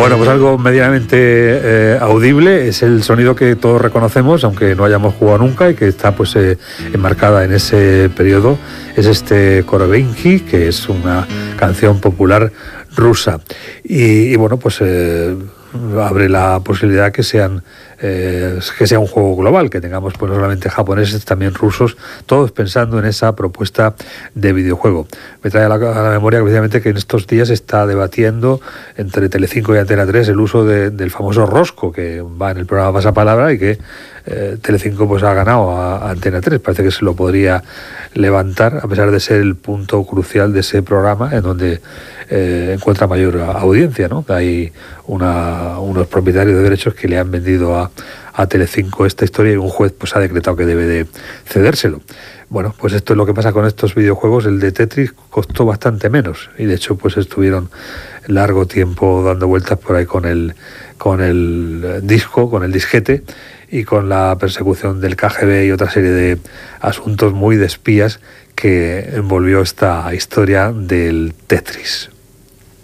Bueno, pues algo medianamente audible es el sonido que todos reconocemos, aunque no hayamos jugado nunca, y que está pues enmarcada en ese periodo. Es este Koroveinki, que es una canción popular rusa. Y bueno, pues abre la posibilidad que sea un juego global, que tengamos pues no solamente japoneses, también rusos, todos pensando en esa propuesta de videojuego. Me trae a la memoria precisamente que en estos días se está debatiendo entre Telecinco y Antena 3 el uso del famoso rosco que va en el programa Pasapalabra, y que Telecinco pues ha ganado a Antena 3. Parece que se lo podría levantar, a pesar de ser el punto crucial de ese programa, en donde encuentra mayor audiencia, ¿no? Hay unos propietarios de derechos que le han vendido a Telecinco esta historia, y un juez pues ha decretado que debe de cedérselo. Bueno, pues esto es lo que pasa con estos videojuegos. El de Tetris costó bastante menos, y de hecho pues estuvieron largo tiempo dando vueltas por ahí con el disco, con el disquete, y con la persecución del KGB y otra serie de asuntos muy de espías que envolvió esta historia del Tetris.